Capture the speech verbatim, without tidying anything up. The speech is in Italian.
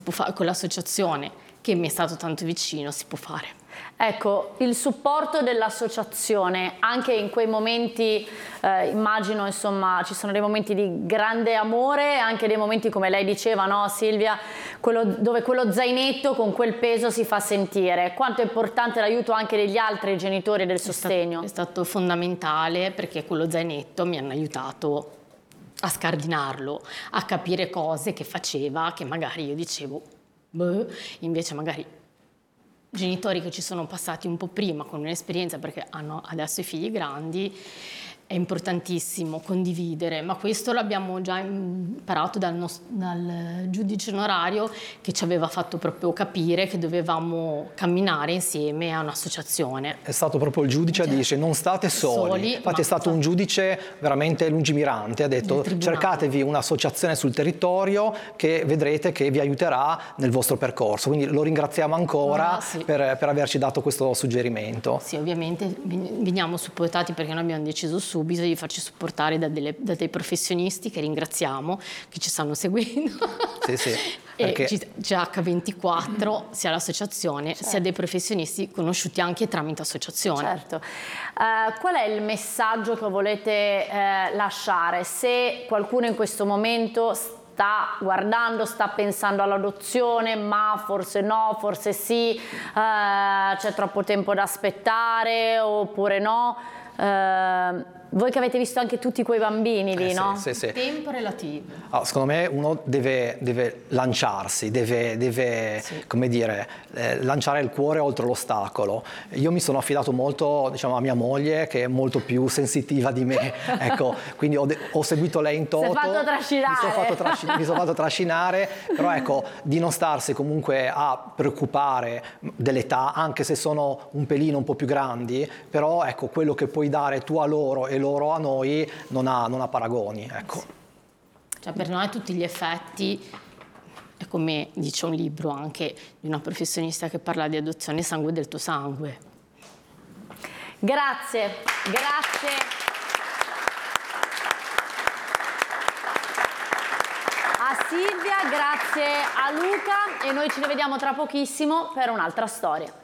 può fare con l'associazione, che mi è stato tanto vicino, si può fare. Ecco, il supporto dell'associazione, anche in quei momenti, eh, immagino, insomma, ci sono dei momenti di grande amore, anche dei momenti, come lei diceva, no Silvia, quello, dove quello zainetto con quel peso si fa sentire. Quanto è importante l'aiuto anche degli altri genitori del sostegno? È stato, è stato fondamentale, perché quello zainetto mi hanno aiutato a scardinarlo, a capire cose che faceva, che magari io dicevo, beh, invece magari genitori che ci sono passati un po' prima con un'esperienza, perché hanno adesso i figli grandi, è importantissimo condividere, ma questo l'abbiamo già imparato dal, nostro, dal giudice onorario, che ci aveva fatto proprio capire che dovevamo camminare insieme a un'associazione. È stato proprio il giudice a cioè, dire non state soli, soli infatti ma è stato un giudice veramente lungimirante, ha detto cercatevi un'associazione sul territorio che vedrete che vi aiuterà nel vostro percorso, quindi lo ringraziamo ancora ah, sì. per, per averci dato questo suggerimento. Sì, ovviamente veniamo supportati, perché noi abbiamo deciso subito di farci supportare da, delle, da dei professionisti che ringraziamo, che ci stanno seguendo. Sì, sì, e perché... G H ventiquattro, sia l'associazione, certo, sia dei professionisti conosciuti anche tramite associazione. Certo. Uh, qual è il messaggio che volete uh, lasciare? Se qualcuno in questo momento sta guardando, sta pensando all'adozione, ma forse no, forse sì, uh, c'è troppo tempo da aspettare oppure no, uh, voi che avete visto anche tutti quei bambini lì, eh, no? Sì, sì, sì. Tempo relativo. Oh, secondo me uno deve, deve lanciarsi, deve, deve sì. come dire, eh, lanciare il cuore oltre l'ostacolo. Io mi sono affidato molto, diciamo, a mia moglie, che è molto più sensitiva di me, ecco, quindi ho, ho seguito lei in toto. Si è fatto trascinare. Mi sono fatto, trasci mi sono fatto trascinare, però ecco, di non starsi comunque a preoccupare dell'età, anche se sono un pelino un po' più grandi, però ecco, quello che puoi dare tu a loro e loro a noi non ha, non ha paragoni, ecco. Cioè, per noi a tutti gli effetti, è come dice un libro anche di una professionista che parla di adozione, sangue del tuo sangue. Grazie, grazie. A Silvia, grazie a Luca, e noi ci rivediamo tra pochissimo per un'altra storia.